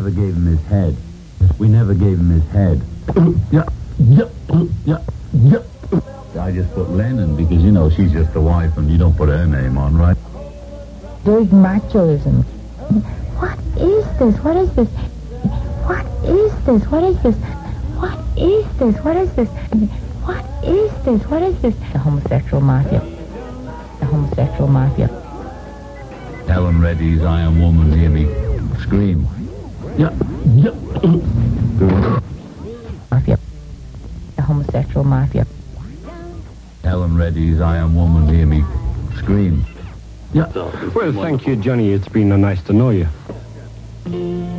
never gave him his head. We never gave him his head. Yeah. I just put Lennon because, you know, she's just the wife and you don't put her name on, right? Big machoism. What is this? What is this? What is this? What is this? What is this? What is this? What is this? What is this? The homosexual mafia. The homosexual mafia. Helen Reddy's I Am Woman, hear me scream. Yeah. Mafia. The homosexual mafia. Helen Reddy's I Am Woman, hear me scream. Yeah. Well, thank you, Johnny. It's been nice to know you.